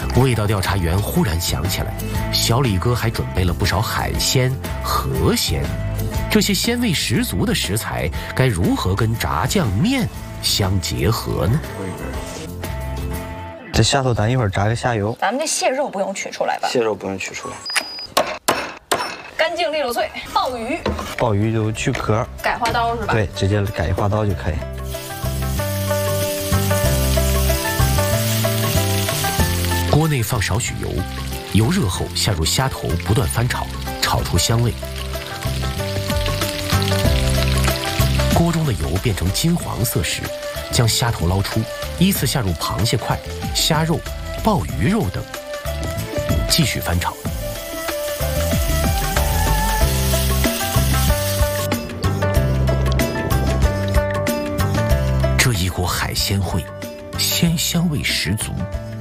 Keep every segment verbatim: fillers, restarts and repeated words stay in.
味道调查员忽然想起来，小李哥还准备了不少海鲜、河鲜，这些鲜味十足的食材该如何跟炸酱面相结合呢？ 这下头咱一会儿炸个下油。 咱们这蟹肉不用取出来吧？ 蟹肉不用取出来。 干净利落脆。鲍鱼， 鲍鱼就去壳， 改花刀是吧？ 对，直接改花刀就可以。 锅内放少许油，油热后下入虾头，不断翻炒，炒出香味。锅中的油变成金黄色时，将虾头捞出，依次下入螃蟹块、虾肉、鲍鱼肉等，继续翻炒。这一锅海鲜烩，鲜香味十足。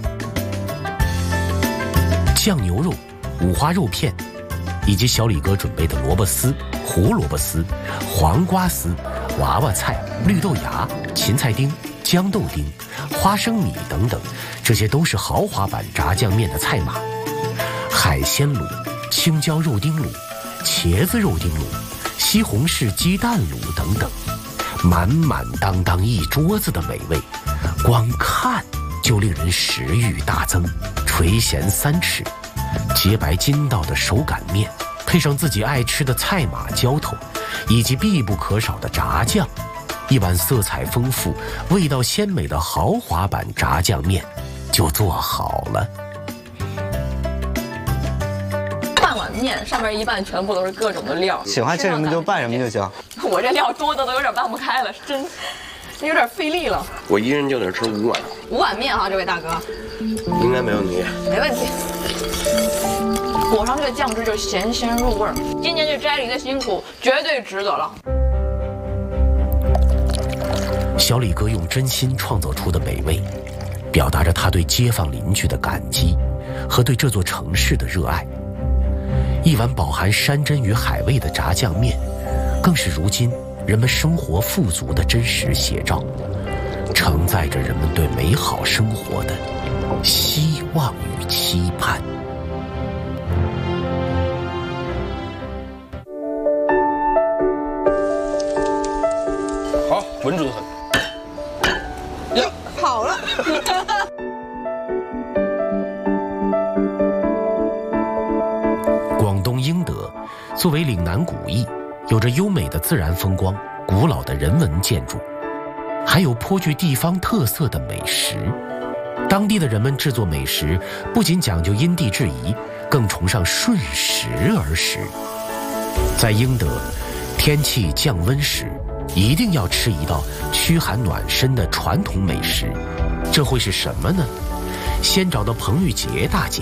酱牛肉、五花肉片，以及小李哥准备的萝卜丝、胡萝卜丝、黄瓜丝、娃娃菜、绿豆芽、芹菜丁、豇豆丁、花生米等等，这些都是豪华版炸酱面的菜码。海鲜卤、青椒肉丁卤、茄子肉丁卤、西红柿鸡蛋卤等等，满满当当一桌子的美味，光看就令人食欲大增。垂涎三尺，洁白筋道的手擀面，配上自己爱吃的菜码浇头，以及必不可少的炸酱，一碗色彩丰富、味道鲜美的豪华版炸酱面就做好了。 半碗面上面一半全部都是各种的料， 喜欢吃什么就拌什么就行。 我这料多的都有点拌不开了，真有点费力了。 我一人就得吃五碗。 五碗面哈，这位大哥。 应该没问题。 没问题。裹上这个酱汁就咸鲜入味儿，今年这摘梨的辛苦绝对值得了。 小李哥用真心创造出的美味，表达着他对街坊邻居的感激和对这座城市的热爱。一碗饱含山珍与海味的炸酱面，更是如今人们生活富足的真实写照，承载着人们对美好生活的希望与期盼。 好，稳准狠。呀， 好了。 广东英德作为岭南古邑，有着优美的自然风光、古老的人文建筑，还有颇具地方特色的美食。当地的人们制作美食不仅讲究因地制宜，更崇尚顺时而食。在英德，天气降温时一定要吃一道驱寒暖身的传统美食，这会是什么呢？先找到彭玉洁大姐。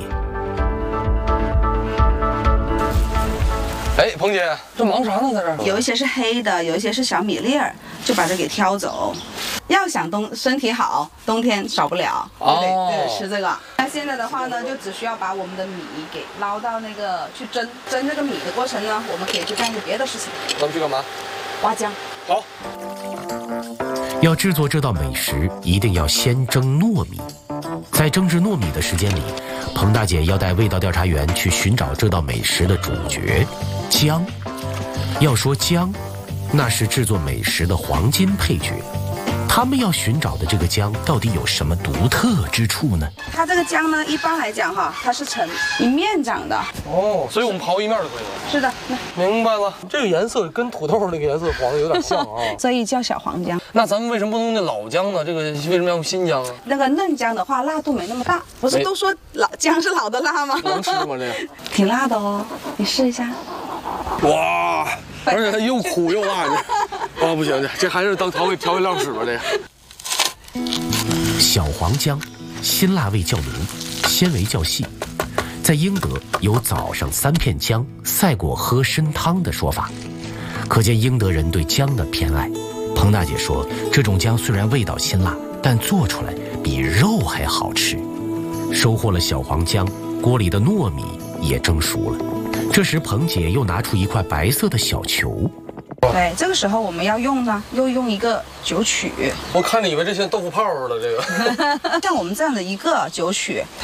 哎，彭姐，这忙啥呢？在这儿？ 有一些是黑的，有一些是小米粒儿，就把这给挑走。要想冬身体好，冬天少不了， 哦、 对得对得吃这个。那现在的话呢，就只需要把我们的米给捞到那个去蒸，蒸这个米的过程呢，我们可以去干一些别的事情。 咱们去干嘛？ 挖姜。 好。 要制作这道美食，一定要先蒸糯米。在蒸制糯米的时间里，彭大姐要带味道调查员去寻找这道美食的主角——姜。要说姜，那是制作美食的黄金配角。他们要寻找的这个姜到底有什么独特之处呢？ 它这个姜呢，一般来讲哈，它是呈一面长的。 哦，所以我们刨一面就可以了。 是的， 明白了。这个颜色跟土豆那个颜色黄的有点像啊， 所以叫小黄姜。 那咱们为什么不能用那老姜呢？这个为什么要用新姜啊？ 那个嫩姜的话，辣度没那么大。不是都说老姜是老的辣吗？ 能吃吗？这个挺辣的哦，你试一下。 哇！而且它又苦又辣的，啊不行，这还是当调味调味料使吧。这个小黄姜，辛辣味较浓，纤维较细。在英德有早上三片姜赛过喝参汤的说法，可见英德人对姜的偏爱。彭大姐说，这种姜虽然味道辛辣，但做出来比肉还好吃。收获了小黄姜，锅里的糯米也蒸熟了。这时彭姐又拿出一块白色的小球， 对，这个时候我们要用呢，又用一个酒曲。 我看着以为这像豆腐泡似的，这个。 像我们这样的一个酒曲，它